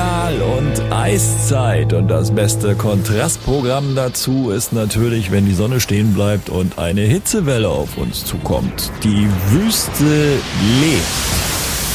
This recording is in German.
Stahl- und Eiszeit. Und das beste Kontrastprogramm dazu ist natürlich, wenn die Sonne stehen bleibt und eine Hitzewelle auf uns zukommt. Die Wüste lebt.